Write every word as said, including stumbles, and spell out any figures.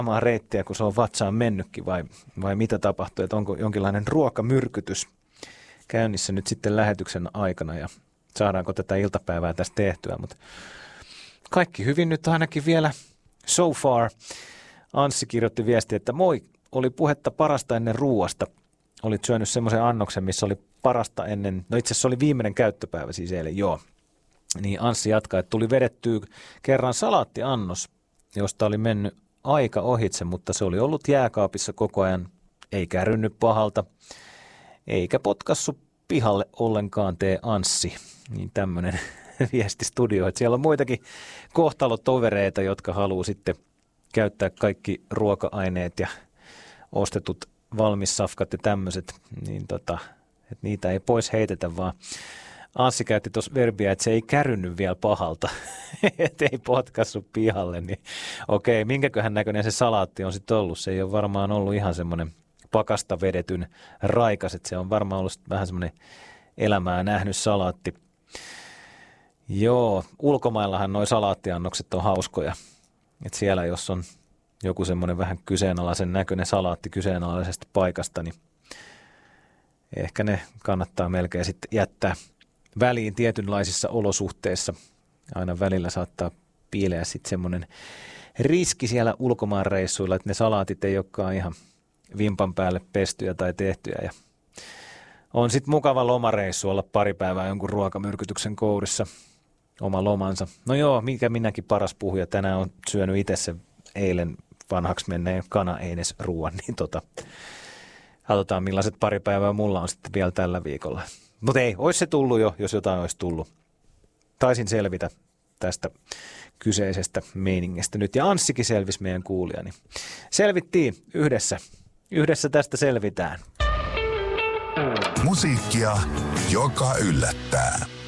samaa reittiä, kun se on vatsaan mennytkin vai, vai mitä tapahtuu, että onko jonkinlainen ruokamyrkytys käynnissä nyt sitten lähetyksen aikana ja saadaanko tätä iltapäivää tästä tehtyä, mutta kaikki hyvin nyt ainakin vielä so far. Anssi kirjoitti viestiä, että moi, oli puhetta parasta ennen ruuasta. Olit syönyt semmoisen annoksen, missä oli parasta ennen, no itse asiassa oli viimeinen käyttöpäivä siis eilen, joo. Niin Anssi jatkaa, että tuli vedettyä kerran salaattiannos, josta oli mennyt aika ohitse, mutta se oli ollut jääkaapissa koko ajan, ei kärynnyt pahalta, eikä potkassu pihalle ollenkaan, tee Anssi. Niin tämmöinen viesti studioon, että siellä on muitakin kohtalotovereita, jotka haluaa sitten käyttää kaikki ruoka-aineet ja ostetut valmissafkat ja tämmöiset, niin tota, että niitä ei pois heitetä, vaan Anssi käytti tuossa verbiä, että se ei kärynnyt vielä pahalta, että ei potkassu pihalle, niin okei, minkäköhän näköinen se salaatti on sitten ollut, se ei ole varmaan ollut ihan semmoinen pakasta vedetyn raikas, että se on varmaan ollut vähän semmoinen elämää nähnyt salaatti. Joo, ulkomaillahan noi salaattiannokset on hauskoja, että siellä jos on joku semmoinen vähän kyseenalaisen näköinen salaatti kyseenalaisesta paikasta, niin ehkä ne kannattaa melkein sitten jättää väliin tietynlaisissa olosuhteissa. Aina välillä saattaa piileä sitten semmoinen riski siellä ulkomaanreissuilla, että ne salaatit ei olekaan ihan vimpan päälle pestyjä tai tehtyjä. Ja on sitten mukava lomareissu olla pari päivää jonkun ruokamyrkytyksen kourissa oma lomansa. No joo, mikä minäkin paras puhuja. Tänään on syönyt itse sen eilen vanhaksi menneen kana-einesruuan, niin tota, katsotaan millaiset pari päivää mulla on sitten vielä tällä viikolla. Mutta ei, olisi se tullut jo, jos jotain olisi tullut. Taisin selvitä tästä kyseisestä meiningistä nyt. Ja Anssikin selvisi meidän kuulijani. Selvittiin yhdessä. Yhdessä tästä selvitään. Musiikkia, joka yllättää.